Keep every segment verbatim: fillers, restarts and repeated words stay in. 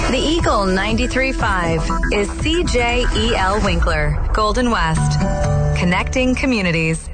The Eagle ninety-three point five is C J E L Winkler, Golden West. Connecting communities.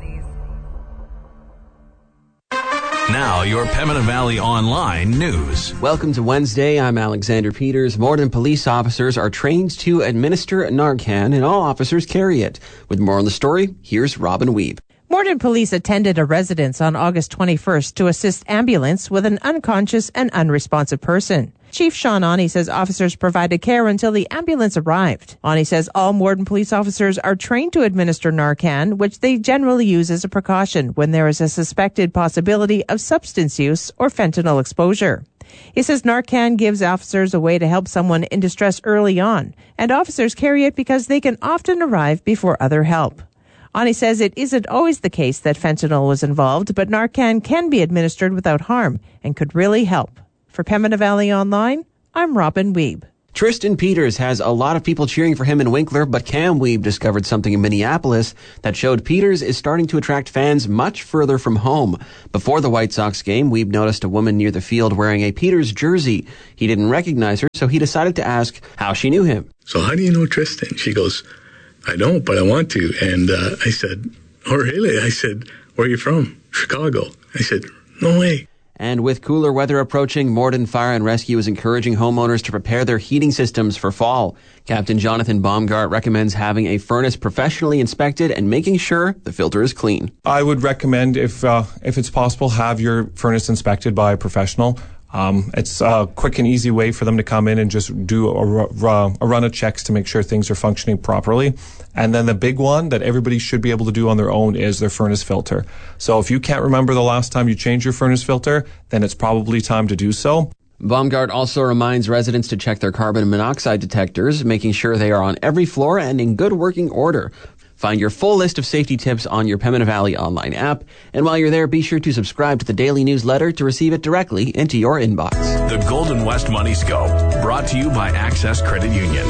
Now, your Pembina Valley Online news. Welcome to Wednesday. I'm Alexander Peters. Morden police officers are trained to administer Narcan, and all officers carry it. With more on the story, here's Robin Weeb. Morden police attended a residence on August twenty-first to assist ambulance with an unconscious and unresponsive person. Chief Sean Auney says officers provided care until the ambulance arrived. Auney says all Morden police officers are trained to administer Narcan, which they generally use as a precaution when there is a suspected possibility of substance use or fentanyl exposure. He says Narcan gives officers a way to help someone in distress early on, and officers carry it because they can often arrive before other help. Auney says it isn't always the case that fentanyl was involved, but Narcan can be administered without harm and could really help. For Pembina Valley Online, I'm Robin Weeb. Tristan Peters has a lot of people cheering for him in Winkler, but Cam Weeb discovered something in Minneapolis that showed Peters is starting to attract fans much further from home. Before the White Sox game, Weeb noticed a woman near the field wearing a Peters jersey. He didn't recognize her, so he decided to ask how she knew him. So how do you know Tristan? She goes, I don't, but I want to. And uh, I said, oh, really? I said, where are you from? Chicago. I said, no way. And with cooler weather approaching, Morden Fire and Rescue is encouraging homeowners to prepare their heating systems for fall. Captain Jonathan Baumgart recommends having a furnace professionally inspected and making sure the filter is clean. I would recommend, if uh, if it's possible, have your furnace inspected by a professional. Um, it's a quick and easy way for them to come in and just do a, a, a run of checks to make sure things are functioning properly. And then the big one that everybody should be able to do on their own is their furnace filter. So if you can't remember the last time you changed your furnace filter, then it's probably time to do so. Baumgart also reminds residents to check their carbon monoxide detectors, making sure they are on every floor and in good working order. Find your full list of safety tips on your Pembina Valley online app. And while you're there, be sure to subscribe to the daily newsletter to receive it directly into your inbox. The Golden West Money Scope, brought to you by Access Credit Union.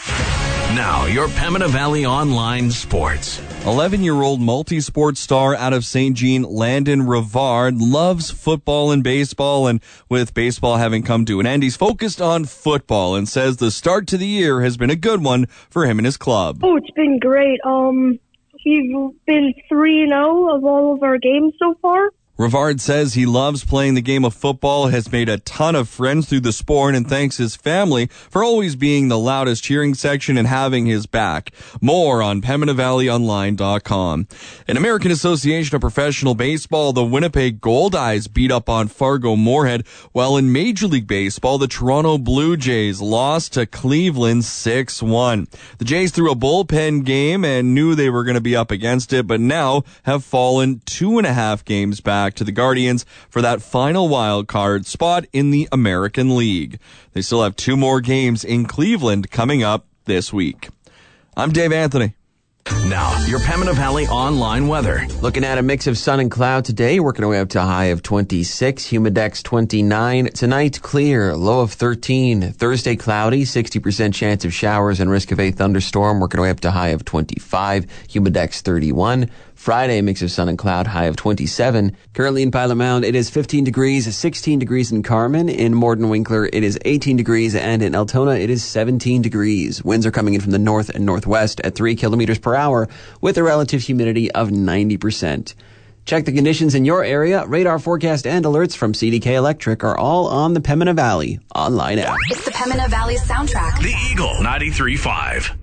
Now, your Pembina Valley Online Sports. eleven-year-old multi-sport star out of Saint Jean, Landon Rivard, loves football and baseball, and with baseball having come to an end, he's focused on football and says the start to the year has been a good one for him and his club. Oh, it's been great. Um, we've been three and oh of all of our games so far. Rivard says he loves playing the game of football, has made a ton of friends through the sport, and thanks his family for always being the loudest cheering section and having his back. More on Pembina Valley Online dot com. In American Association of Professional Baseball, the Winnipeg Goldeyes beat up on Fargo Moorhead, while in Major League Baseball, the Toronto Blue Jays lost to Cleveland six one. The Jays threw a bullpen game and knew they were going to be up against it, but now have fallen two and a half games back to the Guardians for that final wild card spot in the American League. They still have two more games in Cleveland coming up this week. I'm Dave Anthony. Now, your Pembina Valley Online weather. Looking at a mix of sun and cloud today, working our way up to a high of twenty-six, humidex twenty-nine. Tonight, clear, low of thirteen. Thursday, cloudy, sixty percent chance of showers and risk of a thunderstorm, working our way up to a high of twenty-five, humidex thirty-one. Friday, mix of sun and cloud, high of twenty-seven. Currently in Pilot Mound, it is fifteen degrees, sixteen degrees in Carmen. In Morden Winkler, it is eighteen degrees, and in Altona, it is seventeen degrees. Winds are coming in from the north and northwest at three kilometers per hour with a relative humidity of ninety percent. Check the conditions in your area. Radar forecast and alerts from C D K Electric are all on the Pembina Valley online app. It's the Pembina Valley soundtrack. The Eagle ninety-three point five.